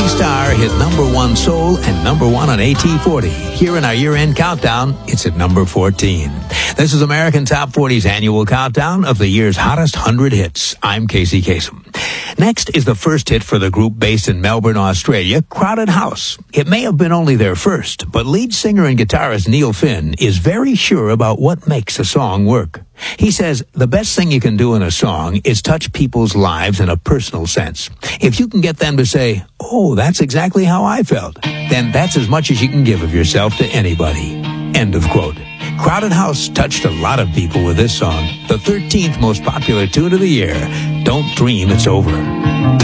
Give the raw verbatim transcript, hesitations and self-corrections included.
Star hit number one soul and number one on A T forty. Here in our year-end countdown, it's at number fourteen. This is American Top forty's annual countdown of the year's hottest one hundred hits. I'm Casey Kasem. Next is the first hit for the group based in Melbourne, Australia, Crowded House. It may have been only their first, but lead singer and guitarist Neil Finn is very sure about what makes a song work. He says the best thing you can do in a song is touch people's lives in a personal sense. If you can get them to say, "Oh, that's exactly how I felt," then that's as much as you can give of yourself to anybody. End of quote. Crowded House touched a lot of people with this song, the thirteenth most popular tune of the year. Don't dream it's over.